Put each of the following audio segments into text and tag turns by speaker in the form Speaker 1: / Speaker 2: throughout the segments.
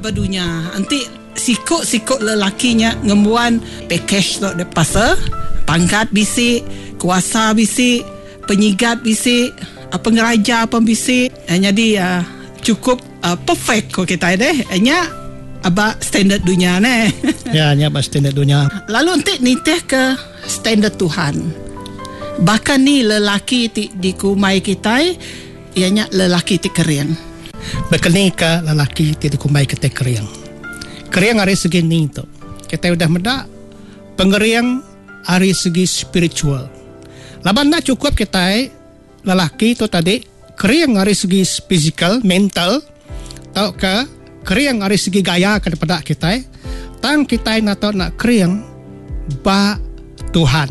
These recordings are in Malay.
Speaker 1: berdunia. Nanti sikut lelakinya ngemuan package tu de pasal, pangkat bisik, kuasa bisik, penyigat bisik, pengeraja pun bisik. Jadi cukup perfect ko kita deh. Nya aba standard dunia ne.
Speaker 2: Ya, nya aba standard dunia.
Speaker 1: Lalu nanti niteh ke standard Tuhan. Bahkan ni lelaki di kumai kita ianya lelaki ti kering.
Speaker 2: Bekeni ke lelaki ti kumai kita kering. Keriang dari segi ni tu. Kita udah medak pengeriang dari segi spiritual. Laban nak cukup kita lelaki tu tadi keriang dari segi physical, mental, tau ke keriang dari segi gaya kepada kita. Tang kita nak keriang ba Tuhan.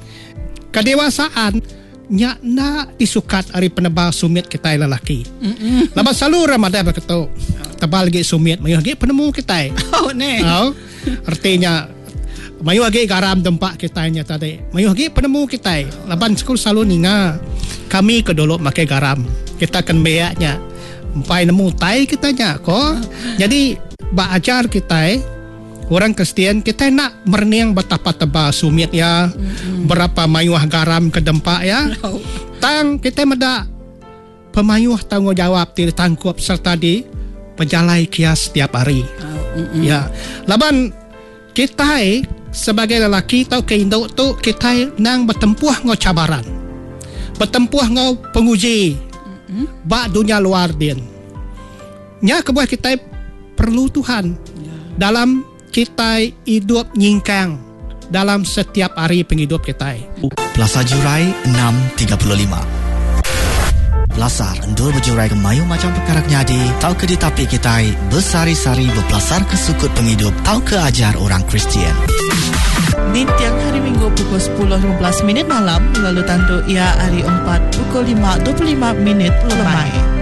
Speaker 2: Kedewasaan nya nak disukat dari penebal sumit kita lelaki. Laban selalu Ramadan berkata tebal lagi sumit mayu lagi penemu kita.
Speaker 1: Oh ne.
Speaker 2: Oh, artinya mayu lagi garam tempat kita nya tadi. Mayu lagi penemu kita. Laban sekul selalu ninga kami kedolok makai garam. Kita akan beaknya. Empai nemu tai kita nya ko. Jadi ba ajar kita orang Kristian kita nak merniang betapa tebal sumit ya, berapa mayuah garam ke dempak ya. Tang kita meda pemayuah tanggungjawab ditangkup serta di pejalai kias setiap hari. Ya, laban kita sebagai lelaki tau ke induk tu kita nang bertempuh ngau cabaran, bertempuh ngau penguji, bak dunia luar din. Nya kebuah kita perlu Tuhan dalam kita hidup nyingkang dalam setiap hari penghidup kita.
Speaker 3: Plaza Jurai 6.35. Belasar endul berjurai ke mayu macam perkara nyadi. Tahu ke di tapi kita bersari-sari berpelasar ke sukut penghidup. Tahu ke ajar orang Kristian.
Speaker 4: Di tiang hari Minggu pukul 10.15 malam. Lalu tandu ia hari 4 pukul 5.25 lemai.